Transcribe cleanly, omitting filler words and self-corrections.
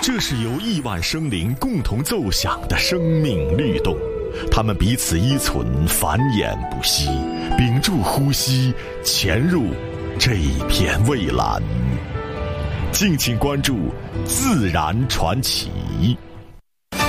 这是由亿万生灵共同奏响的生命律动，它们彼此依存，繁衍不息，屏住呼吸，潜入这一片蔚蓝。敬请关注《自然传奇》。